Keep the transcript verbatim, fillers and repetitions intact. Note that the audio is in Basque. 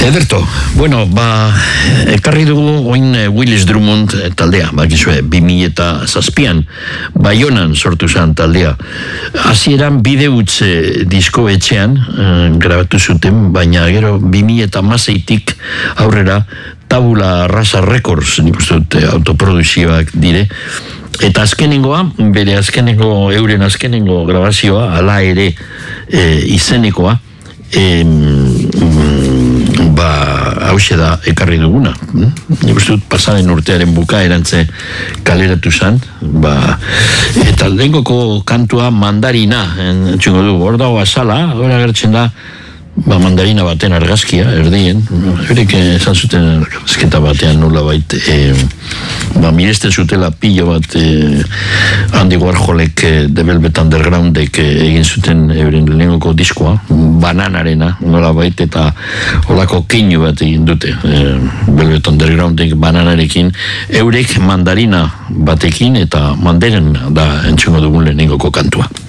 Ederto, bueno, ba, ekarri dugu oin Willis Drummond taldea, bakizue, bi mila eta zazpian, Baionan sortu zen taldea. Hasieran bide utze disko etxean, eh, grabatu zuten, baina gero bi mila eta hamazazpitik aurrera Tabula Rasa Records, nik uste dut autoproduzioak dire, eta azkenengoa, bere azkenengo, euren azkenengo grabazioa, ala ere e, izenekoa, e, ba, hause da ekarri duguna. Nik uste dut pasaren urtearen bukaerantze kaleratu zen, ba, eta lehengoko kantua Mandarina, entzungo du, hor dago azala, hor agertzen da, ba, mandarina baten argazkia, erdien, eurek esan zuten argazketa batean nola bait, e, ba, miresten zutela pilo bat e, Andy Warholek e, The Velvet Undergroundek e, egin zuten euren lehengoko diskoa, bananarena, nola bait, eta holako keinu bat egin dute, e, Velvet Undergroundek bananarekin, eurek mandarina batekin eta mandaren da entzungo dugun lehenengoko kantua.